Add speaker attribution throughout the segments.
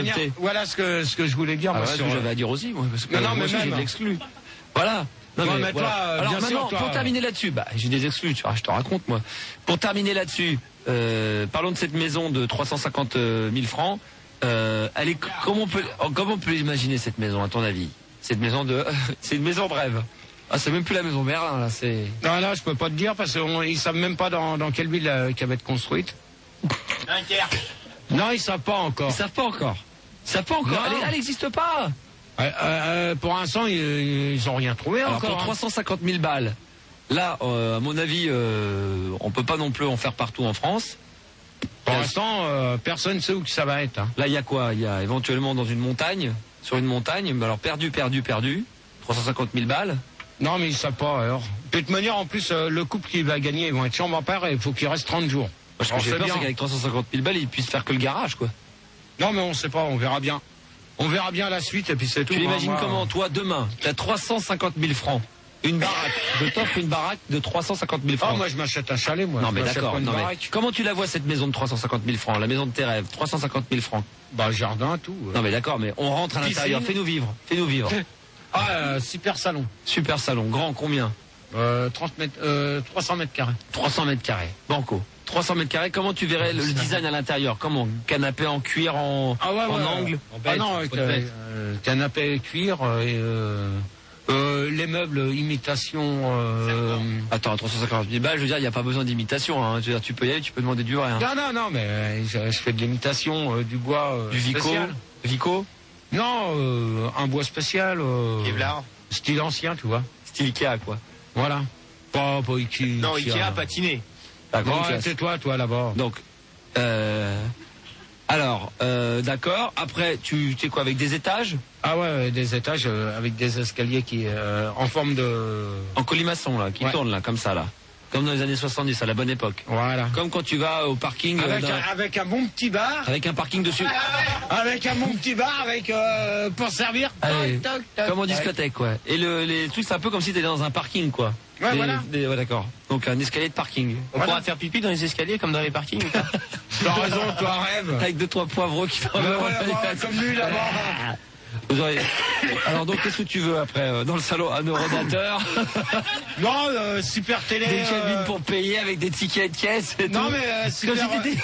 Speaker 1: Voilà ce que je voulais dire.
Speaker 2: Voilà ce que j'avais à dire aussi, moi, parce que
Speaker 1: non,
Speaker 2: moi
Speaker 1: mais
Speaker 2: aussi, j'ai de l'exclu. Voilà.
Speaker 1: Non, mais voilà.
Speaker 2: Alors maintenant, pour terminer là-dessus, j'ai des exclus, tu vois, je te raconte, moi. Pour terminer là-dessus, parlons de cette maison de 350 000 francs. Elle est, comment on peut imaginer cette maison, à ton avis? Cette maison c'est une maison de rêve. Ah, c'est même plus la maison Merlin, là, c'est...
Speaker 1: Non, là, je peux pas te dire, parce qu'ils savent même pas dans quelle ville qu'elle va être construite.
Speaker 3: Dunkerque.
Speaker 1: Non, ils savent pas encore.
Speaker 2: Ils savent pas encore. Elle n'existe pas.
Speaker 1: Pour l'instant, ils ont rien trouvé.
Speaker 2: Alors,
Speaker 1: encore.
Speaker 2: Pour 350 000 balles, là, à mon avis, on peut pas non plus en faire partout en France.
Speaker 1: Pour l'instant, personne ne sait où que ça va être. Hein.
Speaker 2: Là, il y a quoi? Il y a éventuellement dans une montagne, sur une montagne, mais alors perdu. 350 000 balles.
Speaker 1: Non, mais ils savent pas, alors. De toute manière, en plus, le couple qui va gagner, ils vont être chambre à part et il faut qu'il reste 30 jours.
Speaker 2: Parce que j'ai peur, c'est qu'avec 350 000 balles, ils puissent faire que le garage, quoi.
Speaker 1: Non, mais on sait pas, on verra bien. On verra bien la suite et puis c'est tout.
Speaker 2: Tu l'imagines comment, toi, demain, tu as 350 000 francs, une baraque, je t'offre une baraque de 350 000 francs.
Speaker 1: Oh, moi, je m'achète un chalet, moi.
Speaker 2: Non, mais d'accord. Comment tu la vois, cette maison de 350 000 francs, la maison de tes rêves, 350 000 francs?
Speaker 1: Bah, jardin, tout.
Speaker 2: Non, mais d'accord, mais on rentre à l'intérieur, fais-nous vivre.
Speaker 1: Super salon.
Speaker 2: Super salon, grand, combien?
Speaker 1: 300 mètres carrés.
Speaker 2: 300 mètres carrés, banco. 300 mètres carrés, comment tu verrais le design à l'intérieur? Comment? Canapé en cuir en angle?
Speaker 1: Canapé cuir et les meubles imitation.
Speaker 2: Attends, 350 000 balles, je veux dire, il n'y a pas besoin d'imitation. Hein. Je veux dire, tu peux y aller, tu peux demander du vrai. Hein.
Speaker 1: Non, mais je fais de l'imitation du bois.
Speaker 2: Du Vico?
Speaker 1: Spécial.
Speaker 2: Vico?
Speaker 1: Non, un bois spécial.
Speaker 3: Kevlar.
Speaker 1: Style ancien, tu vois.
Speaker 2: Style Ikea, quoi.
Speaker 1: Voilà. Pas Ikea.
Speaker 3: Non, Ikea patiné.
Speaker 1: Bon, c'est toi là-bas.
Speaker 2: Donc, d'accord. Après, tu sais quoi, avec des étages?
Speaker 1: Ah ouais, des étages avec des escaliers qui en forme de...
Speaker 2: En colimaçon, là, qui tournent, là, comme ça, là. Comme dans les années 70, à la bonne époque.
Speaker 1: Voilà.
Speaker 2: Comme quand tu vas au parking...
Speaker 1: Avec un bon petit bar.
Speaker 2: Avec un parking dessus.
Speaker 1: Avec un bon petit bar, pour servir.
Speaker 2: Allez, comme en discothèque, quoi. Et les trucs, c'est un peu comme si t'étais dans un parking, quoi.
Speaker 1: Ouais, voilà.
Speaker 2: Ouais, d'accord. Donc un escalier de parking.
Speaker 3: On pourra faire pipi dans les escaliers comme dans les parkings ou pas?
Speaker 1: T'as raison, toi, rêve.
Speaker 2: Avec 2-3 poivrons qui t'en
Speaker 1: comme lui, là-bas.
Speaker 2: Alors donc qu'est-ce que tu veux après dans le salon? Un eurodateur?
Speaker 1: Non, super télé.
Speaker 2: Des cabines pour payer avec des tickets de caisse et
Speaker 1: non,
Speaker 2: tout.
Speaker 1: Mais super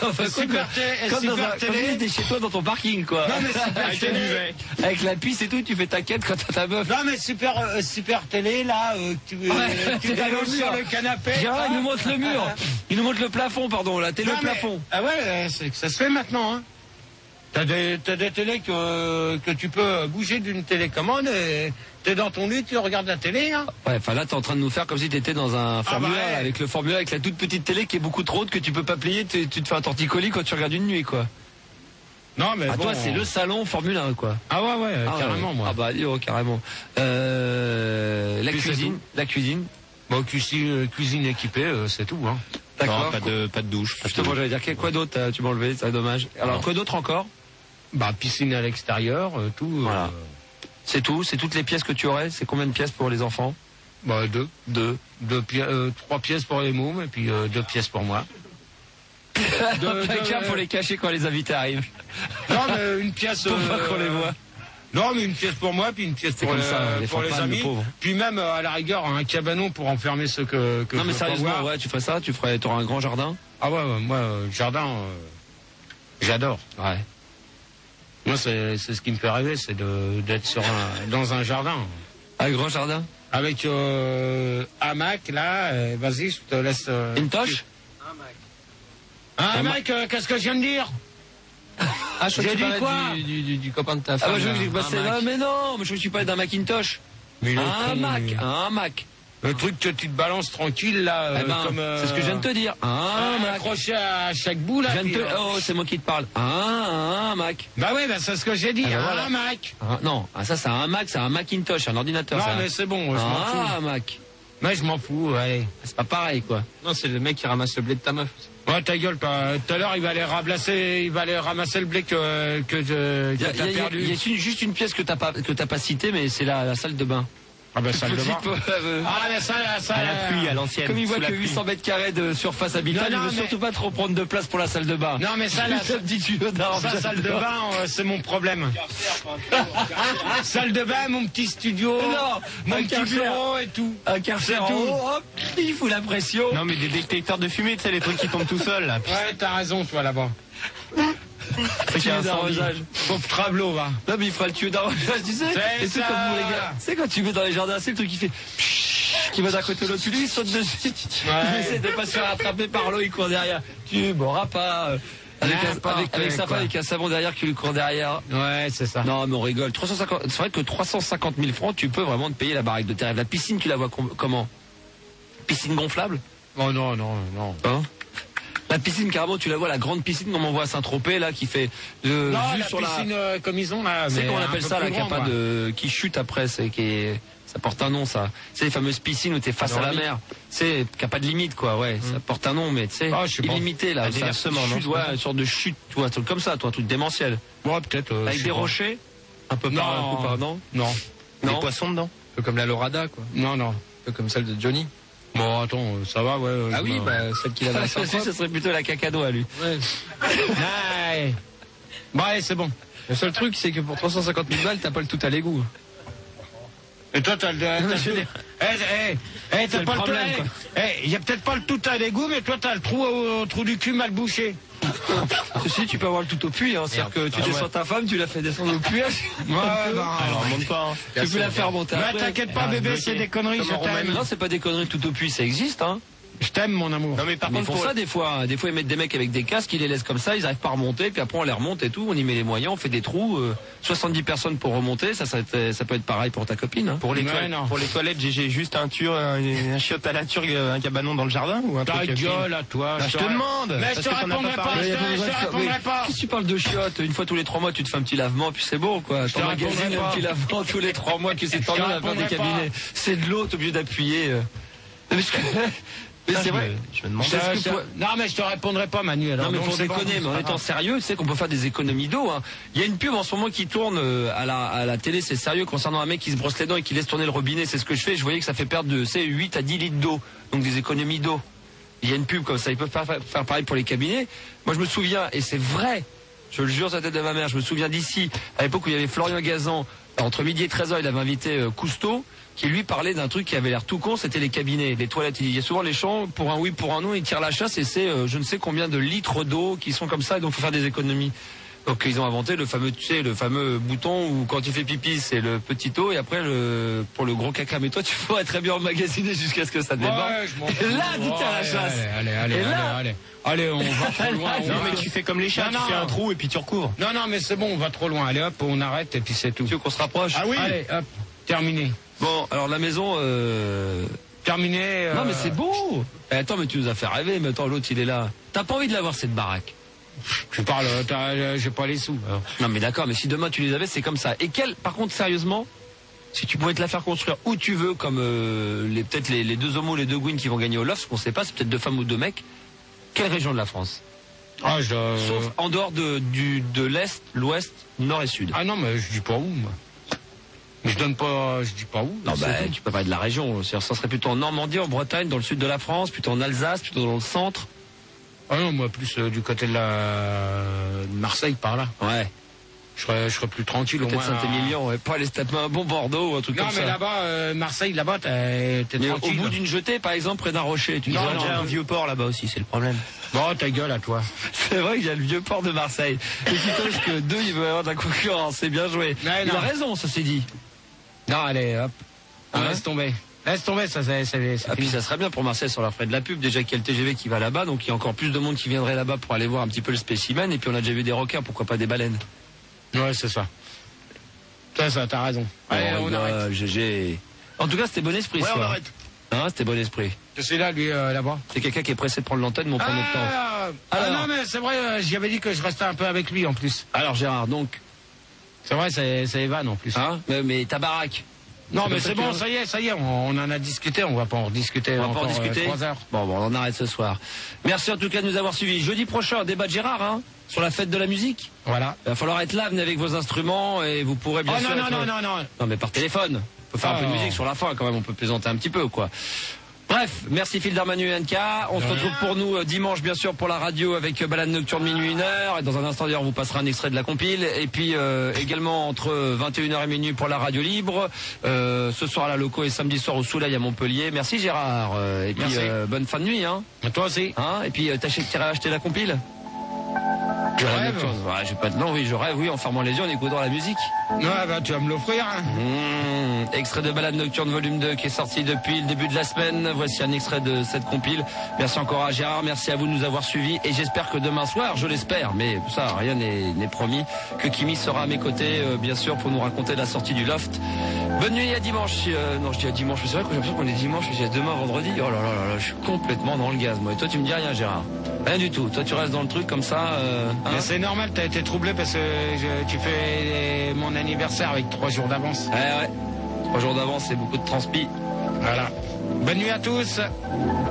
Speaker 1: télé.
Speaker 2: T'es chez toi dans ton parking, quoi.
Speaker 1: Non, mais super télé.
Speaker 2: Avec la pisse et tout, tu fais ta quête quand t'as ta meuf.
Speaker 1: Non, mais super télé, là, tu t'allonges sur le canapé.
Speaker 2: Il nous montre le mur. Il nous montre le plafond, pardon, la télé plafond.
Speaker 1: Ah ouais, ça se fait maintenant, hein. T'as des télés que tu peux bouger d'une télécommande et t'es dans ton lit, tu regardes la télé, hein.
Speaker 2: Ouais, enfin là t'es en train de nous faire comme si t'étais dans un formulaire avec le formulaire avec la toute petite télé qui est beaucoup trop haute que tu peux pas plier, tu te fais un torticolis quand tu regardes une nuit, quoi.
Speaker 1: Non mais
Speaker 2: toi c'est le salon Formule 1, quoi.
Speaker 1: Ah ouais, carrément, moi.
Speaker 2: Ah bah carrément. La cuisine.
Speaker 1: Bon, cuisine équipée, c'est tout, hein.
Speaker 2: D'accord.
Speaker 3: Pas de douche.
Speaker 2: Justement, j'allais dire quoi d'autre tu m'as enlevé, c'est dommage. Alors quoi d'autre encore?
Speaker 1: Bah piscine à l'extérieur, tout.
Speaker 2: Voilà. C'est tout, c'est toutes les pièces que tu aurais. C'est combien de pièces pour les enfants?
Speaker 1: Bah 3 pièces pour les mômes et puis 2 pièces pour moi.
Speaker 2: Chacun pour les cacher quand les invités arrivent.
Speaker 1: Non, mais une pièce
Speaker 2: pour pas qu'on les voit.
Speaker 1: Non, mais une pièce pour moi, puis une pièce pour les amis. Puis même, à la rigueur, un cabanon pour enfermer ceux que
Speaker 2: non, mais sérieusement, ouais, tu ferais ça, t'auras un grand jardin?
Speaker 1: Ah ouais, moi, jardin, j'adore.
Speaker 2: Ouais.
Speaker 1: Moi, c'est ce qui me fait rêver, c'est d'être dans un jardin.
Speaker 2: Un grand jardin?
Speaker 1: Avec hamac, là, vas-y, je te laisse...
Speaker 2: Une toche?
Speaker 1: Un hamac, qu'est-ce que je viens de dire?
Speaker 2: Ah, je dis quoi?
Speaker 3: Du copain de ta femme.
Speaker 2: Ah, je dis mais non, je me suis parlé d'un Macintosh. Un Mac.
Speaker 1: Le truc que tu te balances tranquille, là,
Speaker 2: c'est ce que je viens de te dire. Un Mac.
Speaker 1: Accroché à chaque bout, là.
Speaker 2: Oh, c'est moi qui te parle. Un Mac.
Speaker 1: Bah oui, c'est ce que j'ai dit. Un Mac.
Speaker 2: Non, ça, c'est un Mac, c'est un Macintosh, un ordinateur.
Speaker 1: Non, mais c'est bon, je m'en fous.
Speaker 2: Un Mac.
Speaker 1: Mais je m'en fous, allez.
Speaker 2: C'est pas pareil, quoi.
Speaker 3: Non, c'est le mec qui ramasse le blé de ta meuf.
Speaker 1: Ouais, ta gueule, tout à l'heure, il va aller ramasser le blé que t'as perdu.
Speaker 2: Il y a juste une pièce que t'as pas citée, mais c'est la salle de bain.
Speaker 1: Ah ben salle de bain. Ah mais ça,
Speaker 3: À la pluie, à l'ancienne.
Speaker 2: Comme il voit
Speaker 3: sous la
Speaker 2: que
Speaker 3: pluie.
Speaker 2: 800 mètres carrés de surface habitable,
Speaker 1: Non,
Speaker 2: il veut
Speaker 1: mais-
Speaker 2: surtout pas trop prendre de place pour la salle de bain.
Speaker 1: Non mais ça,
Speaker 2: Ça dit tuyau d'arbre.
Speaker 1: ça, salle de bain, c'est mon problème. Salle de bain, mon petit studio,
Speaker 2: Non,
Speaker 1: mon
Speaker 2: un
Speaker 1: petit
Speaker 2: Karcher.
Speaker 1: bureau et tout.
Speaker 2: Un Karcher
Speaker 1: C'est
Speaker 2: en
Speaker 1: tout.
Speaker 2: haut, hop, il fout la pression.
Speaker 3: Non, mais des détecteurs de fumée, tu sais, les trucs qui tombent tout seuls, là.
Speaker 1: Ouais, t'as raison, toi là-bas.
Speaker 3: C'est qu'il y a
Speaker 2: Tuyau
Speaker 3: un incendie.
Speaker 2: d'arrosage.
Speaker 1: Pauvre Travelot, va.
Speaker 2: Non mais il fera le tuyau d'arrosage, tu sais.
Speaker 1: C'est
Speaker 2: Et tout
Speaker 1: ça.
Speaker 2: comme pour les gars. Tu sais quand tu mets dans les jardins, c'est le truc qui fait qui va d'un côté à l'autre, lui il saute dessus. Il essaie de pas se faire attraper par l'eau, il court derrière. Tu m'auras pas. Avec sa femme avec un savon derrière qui lui court derrière.
Speaker 1: Ouais, c'est ça.
Speaker 2: Non mais on rigole. 350, c'est vrai que 350 000 francs, tu peux vraiment te payer la baraque de tes rêves. La piscine, tu la vois comment? Piscine gonflable?
Speaker 1: Oh non, non, non.
Speaker 2: Hein? La piscine, carrément, tu la vois, la grande piscine qu'on m'envoie à Saint-Tropez, là, qui fait
Speaker 1: Non,
Speaker 2: vue
Speaker 1: la
Speaker 2: sur
Speaker 1: piscine comme ils ont là.
Speaker 2: C'est
Speaker 1: mais
Speaker 2: qu'on
Speaker 1: un
Speaker 2: appelle
Speaker 1: peu
Speaker 2: ça,
Speaker 1: plus
Speaker 2: là, qui a
Speaker 1: grande,
Speaker 2: pas
Speaker 1: quoi.
Speaker 2: de, qui chute après, ça porte un nom, ça. C'est les fameuses piscines où t'es face à la mer. C'est, qui a pas de limite, quoi, ouais. Ça porte un nom, mais tu sais,
Speaker 1: Ah, je sais pas.
Speaker 2: illimité, là.
Speaker 3: Un
Speaker 2: ça,
Speaker 3: déversement,
Speaker 2: chute,
Speaker 3: non,
Speaker 2: ouais, une sorte de chute, tu vois, un truc comme ça, toi, un truc démentiel.
Speaker 1: Ouais, peut-être. je
Speaker 2: Avec
Speaker 1: sais
Speaker 2: des
Speaker 1: pas.
Speaker 2: rochers, un peu
Speaker 1: Non.
Speaker 2: par, un peu par, non?
Speaker 1: Non,
Speaker 3: Des
Speaker 2: Non.
Speaker 3: poissons dedans.
Speaker 4: Un peu comme la Lorada, quoi.
Speaker 1: non, non.
Speaker 4: Un peu comme celle de Johnny.
Speaker 1: Bon, attends, ça va, ouais.
Speaker 4: Ah oui, bah, celle qu'il avait à
Speaker 2: Ça,
Speaker 4: Saint-Tropez.
Speaker 2: ça serait plutôt la cacado à lui.
Speaker 4: Ouais.
Speaker 1: Ouais. Bon, allez, c'est bon.
Speaker 4: Le seul truc, c'est que pour 350 000 balles, t'as pas le tout à l'égout.
Speaker 1: Et toi, t'as le. T'as
Speaker 4: le
Speaker 1: pas
Speaker 4: problème,
Speaker 1: le tout. Il y a peut-être pas le tout à l'égout, mais toi, t'as le trou au trou du cul mal bouché.
Speaker 2: Ceci, tu peux avoir le tout au puits, hein. C'est-à-dire que tu descends ta femme, tu la fais descendre au puits.
Speaker 1: Ouais, bah,
Speaker 3: Alors, monte pas, hein.
Speaker 2: Tu peux la faire monter
Speaker 1: Mais
Speaker 2: après.
Speaker 1: t'inquiète pas, bébé, c'est des conneries, je t'aime.
Speaker 2: Non, c'est pas des conneries, tout au puits, ça existe, hein.
Speaker 1: Je t'aime, mon amour.
Speaker 3: Non, mais par
Speaker 2: Mais ils
Speaker 3: contre,
Speaker 2: font ça des fois. Des fois, ils mettent des mecs avec des casques, ils les laissent comme ça, ils arrivent pas à remonter, puis après on les remonte et tout, on y met les moyens, on fait des trous, 70 personnes pour remonter, ça peut être pareil pour ta copine. Hein.
Speaker 3: pour les,
Speaker 1: Ouais, non.
Speaker 3: pour les toilettes, j'ai juste un chiotte à la turque, un cabanon dans le jardin ou un
Speaker 1: Ta
Speaker 3: truc.
Speaker 1: gueule à toi.
Speaker 3: Bah, je te demande.
Speaker 1: Mais je
Speaker 3: parce
Speaker 1: te
Speaker 3: que t'en as
Speaker 1: répondrai pas,
Speaker 3: parlé.
Speaker 1: je te répondrai pas.
Speaker 2: Qu'est-ce que tu parles de chiottes? Une fois tous les 3 mois, tu te fais un petit lavement, puis c'est bon, quoi.
Speaker 1: te
Speaker 2: T'emmagasines
Speaker 1: répondrai
Speaker 2: un
Speaker 1: pas.
Speaker 2: petit lavement tous les 3 mois, qui s'est tendu à faire des
Speaker 1: répondrai
Speaker 2: cabinets. C'est de l'eau, t'es obligé d'appuyer. Mais c'est vrai.
Speaker 3: Je me demande.
Speaker 2: Est-ce que pour-
Speaker 1: Non, mais je te répondrai pas, Manu. Alors,
Speaker 2: Non mais
Speaker 1: donc,
Speaker 2: pour
Speaker 1: c'est
Speaker 2: déconner,
Speaker 1: bon,
Speaker 2: mais en
Speaker 1: c'est
Speaker 2: étant
Speaker 1: pas grave.
Speaker 2: sérieux, tu sais qu'on peut faire des économies d'eau. Hein. Il y a une pub en ce moment qui tourne à la télé, c'est sérieux, concernant un mec qui se brosse les dents et qui laisse tourner le robinet. C'est ce que je fais. Je voyais que ça fait perdre de 8 à 10 litres d'eau, donc des économies d'eau. Il y a une pub comme ça, ils peuvent faire pareil pour les cabinets. Moi je me souviens, et c'est vrai, je le jure sur la tête de ma mère, je me souviens d'ici, à l'époque où il y avait Florian Gazan, entre midi et 13h, il avait invité Cousteau, qui lui parlait d'un truc qui avait l'air tout con, c'était les cabinets, les toilettes. Il y a souvent les champs, pour un oui, pour un non, ils tirent la chasse et c'est je ne sais combien de litres d'eau qui sont comme ça, et donc il faut faire des économies. Donc ils ont inventé le fameux, tu sais, le fameux bouton où quand tu fais pipi, c'est le petit eau et après pour le gros caca. Mais toi, tu pourrais très bien emmagasiner jusqu'à ce que ça déborde.
Speaker 1: Ouais, je m'en
Speaker 2: Et
Speaker 1: fous.
Speaker 2: là, tu tires la
Speaker 1: Ouais,
Speaker 2: chasse.
Speaker 1: Allez,
Speaker 2: Et là-
Speaker 1: allez. Allez, on va trop loin.
Speaker 3: Non, mais tu fais comme les chats,
Speaker 1: Non,
Speaker 3: tu fais
Speaker 1: non.
Speaker 3: un trou et puis tu recouvres.
Speaker 1: Non, non, mais c'est bon, on va trop loin. Allez, hop, on arrête et puis c'est tout.
Speaker 2: Tu veux qu'on se rapproche?
Speaker 1: Ah oui. Allez, hop, terminé.
Speaker 2: Bon, alors la maison.
Speaker 1: Terminé.
Speaker 2: Non mais c'est beau. Eh, attends, mais tu nous as fait rêver. Mais attends, l'autre il est là. T'as pas envie de l'avoir cette baraque?
Speaker 1: Tu parles, j'ai pas les sous. alors.
Speaker 2: Non mais d'accord, mais si demain tu les avais, c'est comme ça. Et par contre, sérieusement, si tu pouvais te la faire construire où tu veux, comme peut-être les deux homos, les deux Gwyn qui vont gagner au loft, ce qu'on sait pas, c'est peut-être 2 femmes ou 2 mecs. Quelle région de la France?
Speaker 1: Ah,
Speaker 2: Sauf en dehors de l'Est, l'Ouest, Nord et Sud.
Speaker 1: Ah non, mais je dis pas où, moi. Je dis pas où.
Speaker 2: Non,
Speaker 1: c'est
Speaker 2: bah,
Speaker 1: tout.
Speaker 2: tu peux pas être de la région. Ça serait plutôt en Normandie, en Bretagne, dans le sud de la France, plutôt en Alsace, plutôt dans le centre.
Speaker 1: Ah non, moi, plus du côté de Marseille, par là.
Speaker 2: Ouais.
Speaker 1: Je serais plus tranquille au
Speaker 2: Peut-être
Speaker 1: moins.
Speaker 2: Saint-Émilion, ouais. Pas aller se taper un bon Bordeaux ou un truc
Speaker 1: Non,
Speaker 2: comme
Speaker 1: mais
Speaker 2: ça.
Speaker 1: là-bas, Marseille, là-bas, t'es
Speaker 2: Mais au
Speaker 1: tranquille.
Speaker 2: bout d'une jetée, par exemple, près d'un rocher, tu
Speaker 1: Non,
Speaker 2: dis,
Speaker 3: Il y a déjà un vieux port là-bas aussi, c'est le problème.
Speaker 1: Bon, ta gueule à toi.
Speaker 2: c'est vrai qu'il y a le vieux port de Marseille. Et qui pense que 2, il veut avoir de la concurrence. C'est bien joué.
Speaker 1: Mais
Speaker 2: Il
Speaker 1: non.
Speaker 2: a raison, ceci dit.
Speaker 1: Non, allez, hop. On
Speaker 2: Hein
Speaker 1: laisse tomber. Laisse tomber, ça, c'est
Speaker 2: Ah, puis
Speaker 1: fini.
Speaker 2: ça serait bien pour Marseille sur leur ferait de la pub. Déjà qu'il y a le TGV qui va là-bas, donc il y a encore plus de monde qui viendrait là-bas pour aller voir un petit peu le spécimen. Et puis on a déjà vu des requins, pourquoi pas des baleines.
Speaker 1: Ouais, c'est ça. Ça, t'as raison. Allez, on arrête.
Speaker 2: GG. En tout cas, c'était bon esprit,
Speaker 3: Ouais,
Speaker 2: ce
Speaker 3: on
Speaker 2: soir.
Speaker 3: arrête.
Speaker 2: Hein, c'était bon esprit.
Speaker 1: C'est là, lui, là-bas.
Speaker 2: C'est quelqu'un qui est pressé de prendre l'antenne, mais on prend notre temps. Alors.
Speaker 1: non, mais c'est vrai, j'y avais dit que je restais un peu avec lui, en plus.
Speaker 2: Alors Gérard, donc,
Speaker 1: C'est vrai, c'est Evan, en plus.
Speaker 2: hein, mais ta baraque.
Speaker 1: Non,
Speaker 2: C'est
Speaker 1: mais
Speaker 2: comme ça
Speaker 1: c'est
Speaker 2: que
Speaker 1: bon,
Speaker 2: tu veux.
Speaker 1: ça y est, on en a discuté, on va pas en rediscuter
Speaker 2: On va pas
Speaker 1: encore
Speaker 2: en discuter.
Speaker 1: 3 heures.
Speaker 2: Bon, on en arrête ce soir. Merci en tout cas de nous avoir suivis. Jeudi prochain, débat de Gérard, hein. sur la fête de la musique.
Speaker 1: Voilà.
Speaker 2: Il va falloir être là, venez avec vos instruments et vous pourrez bien
Speaker 1: Oh
Speaker 2: sûr...
Speaker 1: non,
Speaker 2: être- Non, mais par téléphone. On peut faire un peu de musique sur la fin quand même, on peut plaisanter un petit peu, quoi. Bref, merci Phil Darmanu et NK. On se retrouve pour nous dimanche, bien sûr, pour la radio avec Balade Nocturne minuit 1h. Et dans un instant, d'ailleurs, on vous passera un extrait de la compile. Et puis, également, entre 21h et minuit pour la radio libre. Ce soir à la Loco et samedi soir au Soleil à Montpellier. Merci Gérard. Et puis,
Speaker 1: Merci.
Speaker 2: bonne fin de nuit, hein.
Speaker 1: Et toi aussi.
Speaker 2: Hein, et puis, t'iras acheter la compile?
Speaker 1: Tu
Speaker 2: Balade
Speaker 1: rêves?
Speaker 2: Nocturne. Ouais, j'ai pas de... Non, oui, je rêve, oui, en fermant les yeux, en écoutant la musique.
Speaker 1: Ouais, bah tu vas me l'offrir. Hein.
Speaker 2: Extrait de Balade Nocturne volume 2 qui est sorti depuis le début de la semaine. Voici un extrait de cette compile. Merci encore à Gérard, merci à vous de nous avoir suivis. Et j'espère que demain soir, je l'espère, mais ça, rien n'est promis, que Kimi sera à mes côtés, bien sûr, pour nous raconter la sortie du Loft. Bonne nuit, à dimanche. Non, je dis à dimanche, mais c'est vrai que j'ai l'impression qu'on est dimanche, je dis à demain, vendredi. Oh là là là là, je suis complètement dans le gaz, moi. Et toi, tu me dis rien, Gérard? Rien du tout. Toi, tu restes dans le truc comme ça. Hein?
Speaker 1: Mais c'est normal, t'as été troublé parce que tu fais mon anniversaire avec 3 jours d'avance.
Speaker 2: Ouais. 3 jours d'avance, c'est beaucoup de transpi.
Speaker 1: Voilà. Bonne nuit à tous.